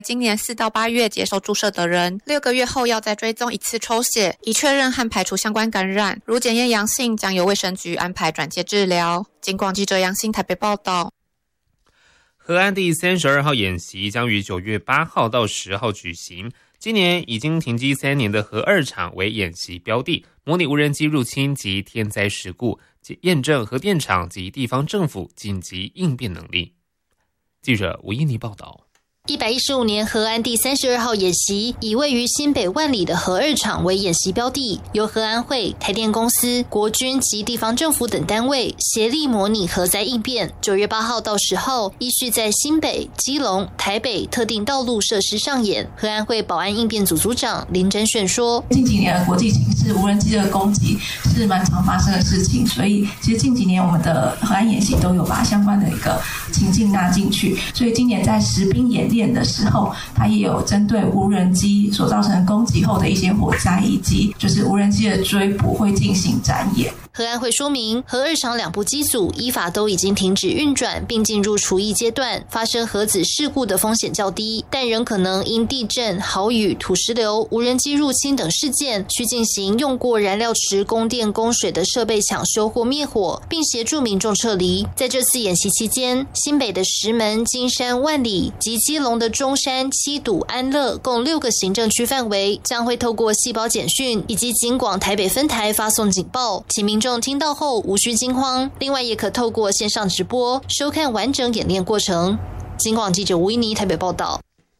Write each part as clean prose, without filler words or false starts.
今年4到8月接受注射的人，6个月后要再追踪1次抽血，以确认和排除相关感染。如检验阳性，将由卫生局安排转介治疗。警广记者杨欣台北报道。 河岸第32号演习将于9月8号到10号举行。今年已经停机3年的核2厂为演习标的，模拟无人机入侵及天灾事故，验证核电厂及地方政府紧急应变能力。记者吴依妮报道。 115年河安第32号演习以位于新北万里的核2厂为演习标的，由核安会、台电公司、国军及地方政府等单位协力模拟核灾应变。9月8号到10号依序在新北、基隆、台北特定道路设施上演。核安会保安应变组组长林真炫说， 近几年的国际形势，无人机的攻击是蛮常发生的事情，所以其实近几年我们的核安演习都有把相关的一个情境纳进去，所以今年在实兵演练的时候，它也有针对无人机所造成的攻击后的一些火灾，以及就是无人机的追捕会进行展演。 核安会说明，核2厂2部机组依法都已经停止运转，并进入除役阶段，发生核子事故的风险较低，但仍可能因地震、豪雨、土石流、无人机入侵等事件，去进行用过燃料池供电供水的设备抢修或灭火，并协助民众撤离。在这次演习期间，新北的石门、金山、万里及基隆的中山、七堵、安乐共6个行政区范围，将会透过细胞简讯以及警广台北分台发送警报，请民众听到后无需惊慌。另外也可透过线上直播收看完整演练过程。警广记者吴依妮台北报道。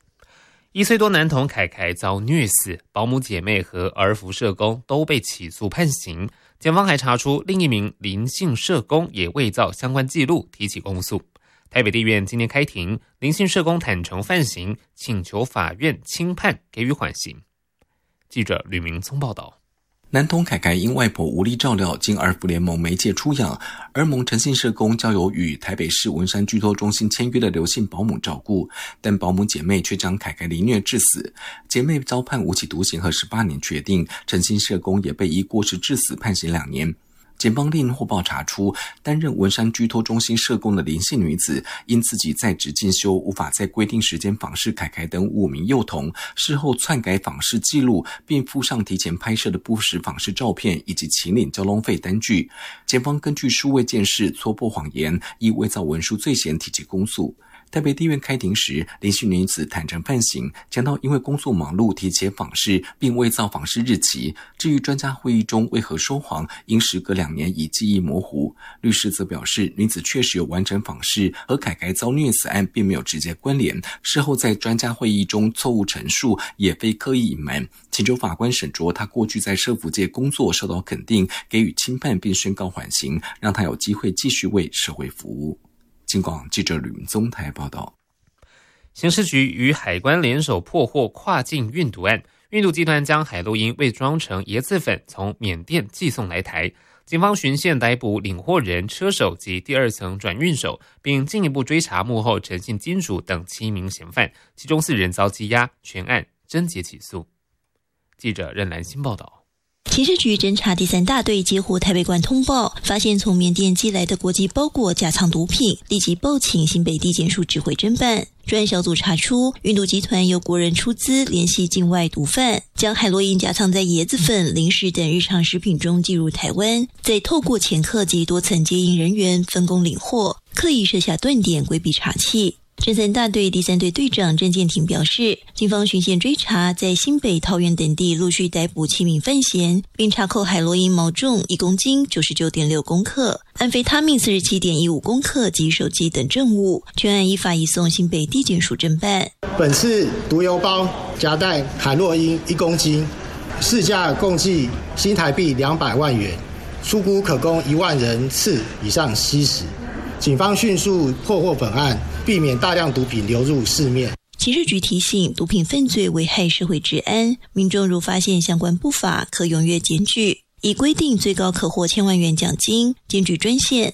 1岁多男童凯凯遭虐死，保姆姐妹和儿福社工都被起诉判刑。检方还查出另一名林姓社工也伪造相关记录，提起公诉。台北地院今天开庭，林姓社工坦诚犯行，请求法院轻判，给予缓刑。记者吕明聪报道。 男童凯凯因外婆无力照料，经儿福联盟媒介出养，儿盟诚信社工交由与台北市文山居托中心签约的刘姓保姆照顾，但保姆姐妹却将凯凯凌虐致死，姐妹遭判无期徒刑和18年决定，诚信社工也被依过失致死判刑2年。检方另获报查出，担任文山居托中心社工的林姓女子，因自己在职进修，无法在规定时间访视凯凯等5名幼童，事后篡改访视记录，并附上提前拍摄的不实访视照片以及请领交通费单据。检方根据数位鉴识、戳破谎言，以伪造文书罪嫌提起公诉。台北地院开庭时，林姓女子坦诚犯行，讲到因为工作忙碌提前访视，并伪造访视日期。至于专家会议中为何说谎，因时隔2年已记忆模糊。律师则表示，女子确实有完成访视，和凯凯遭虐死案并没有直接关联。事后在专家会议中错误陈述，也非刻意隐瞒。请求法官审酌他过去在社福界工作受到肯定，给予轻判并宣告缓刑，让他有机会继续为社会服务。警广记者吕明宗台报道。 刑事局与海关联手破获跨境运毒案，运毒集团将海洛因伪装成椰子粉从缅甸寄送来台。警方循线逮捕领货人、车手及第2层转运手，并进一步追查幕后诚信金主等7名嫌犯，其中4人遭羁押，全案侦结起诉。记者任兰欣报道。 刑事局侦查第3大队接获台北馆通报，发现从缅甸寄来的国际包裹夹藏毒品，立即报请新北地检署指挥侦办。专案小组查出，运毒集团由国人出资联系境外毒贩，将海洛因夹藏在椰子粉、零食等日常食品中寄入台湾，再透过掮客及多层接应人员分工领货，刻意设下断点规避查缉。侦3大队第3队队长郑建廷表示，警方循线追查，在新北、桃园等地陆续逮捕7名犯嫌，并查扣海洛因毛重1公斤 99.6 公克，安非他命 47.15 公克及手机等证物，全案依法移送新北地检署侦办。 本次毒油包夹带海洛因1公斤，市价共计新台币200万元，出估可供1万人次以上吸食。警方迅速破获本案，避免大量毒品流入市面。 刑事局提醒，毒品犯罪危害社会治安，民众如发现相关不法，可踊跃检举，依规定最高可获1000万元奖金。检举专线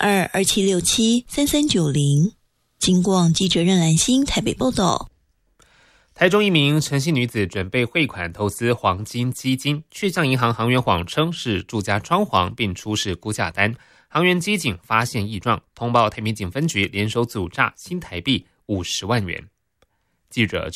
0227673390。警广记者任兰欣台北报道。 台中一名陈姓女子准备汇款投资黄金基金，却向银行行员谎称是住家装潢，并出示估价单。行员机警发现异状，通报台北警分局联手阻诈新台币50万元。记者